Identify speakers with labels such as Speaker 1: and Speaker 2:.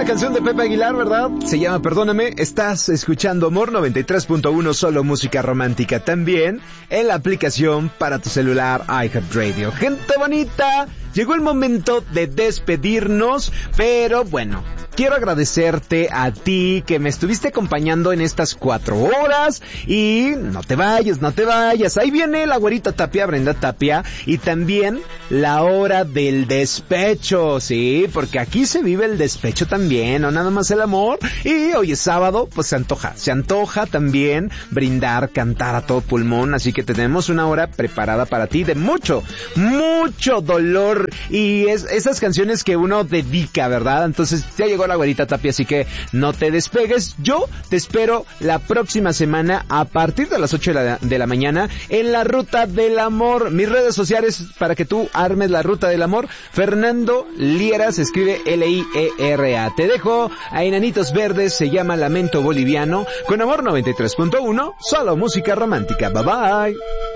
Speaker 1: buena canción de Pepe Aguilar, ¿verdad? Se llama Perdóname. Estás escuchando Amor 93.1, solo música romántica. También en la aplicación para tu celular iHeartRadio. Gente bonita, llegó el momento de despedirnos, pero bueno, quiero agradecerte a ti que me estuviste acompañando en estas 4 horas. Y no te vayas. Ahí viene la güerita Tapia, Brenda Tapia, y también la hora del despecho, sí, porque aquí se vive el despecho también, no nada más el amor. Y hoy es sábado, pues se antoja también brindar, cantar a todo pulmón, así que tenemos una hora preparada para ti de mucho dolor y esas canciones que uno dedica, ¿verdad? Entonces ya llegó la güerita Tapia, así que no te despegues. Yo te espero la próxima semana a partir de las 8 de la mañana en la Ruta del Amor. Mis redes sociales para que tú armes la Ruta del Amor: Fernando Liera, se escribe Liera. Te dejo a Enanitos Verdes, se llama Lamento Boliviano, con Amor 93.1, solo música romántica. Bye bye.